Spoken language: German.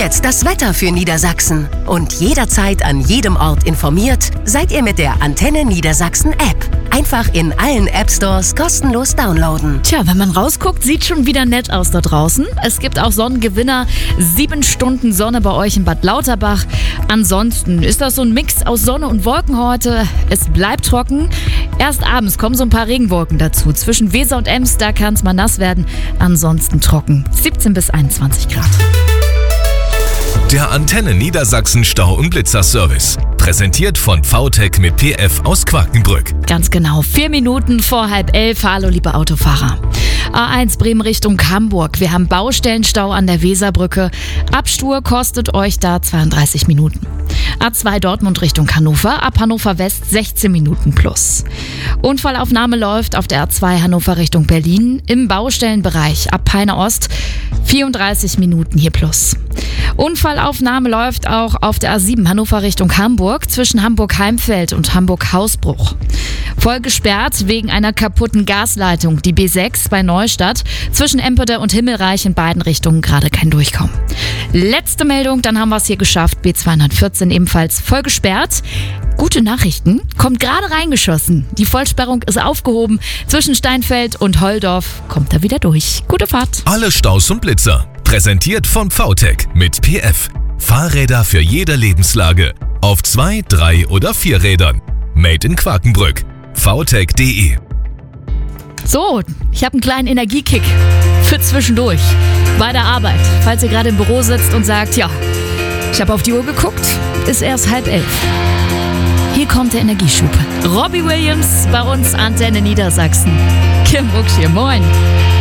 jetzt das Wetter für Niedersachsen. Und jederzeit an jedem Ort informiert seid ihr mit der Antenne Niedersachsen App. Einfach in allen App-Stores kostenlos downloaden. Tja, wenn man rausguckt, sieht schon wieder nett aus da draußen. Es gibt auch Sonnengewinner. 7 Stunden Sonne bei euch in Bad Lauterbach. Ansonsten ist das so ein Mix aus Sonne und Wolken heute. Es bleibt trocken. Erst abends kommen so ein paar Regenwolken dazu. Zwischen Weser und Ems, da kann es mal nass werden. Ansonsten trocken. 17 bis 21 Grad. Der Antenne Niedersachsen Stau- und Blitzerservice. Präsentiert von VTech mit PF aus Quakenbrück. Ganz genau, 4 Minuten vor 10:30. Hallo, liebe Autofahrer. A1 Bremen Richtung Hamburg. Wir haben Baustellenstau an der Weserbrücke. Abstur kostet euch da 32 Minuten. A2 Dortmund Richtung Hannover. Ab Hannover West 16 Minuten plus. Unfallaufnahme läuft auf der A2 Hannover Richtung Berlin. Im Baustellenbereich ab Peine Ost 34 Minuten hier plus. Unfallaufnahme läuft auch auf der A7 Hannover Richtung Hamburg zwischen Hamburg-Heimfeld und Hamburg-Hausbruch. Voll gesperrt wegen einer kaputten Gasleitung. Die B6 bei Neustadt zwischen Empede und Himmelreich in beiden Richtungen gerade kein Durchkommen. Letzte Meldung, dann haben wir es hier geschafft. B214 ebenfalls voll gesperrt. Gute Nachrichten, kommt gerade reingeschossen. Die Vollsperrung ist aufgehoben. Zwischen Steinfeld und Holdorf kommt er wieder durch. Gute Fahrt. Alle Staus und Blitzer. Präsentiert von VTech mit PF. Fahrräder für jede Lebenslage. Auf 2, 3 oder 4 Rädern. Made in Quakenbrück. VTech.de. So, ich habe einen kleinen Energiekick für zwischendurch bei der Arbeit. Falls ihr gerade im Büro sitzt und sagt, ja, ich habe auf die Uhr geguckt, ist erst 10:30. Hier kommt der Energieschub. Robbie Williams bei uns, Antenne Niedersachsen. Kim Buchs hier, moin.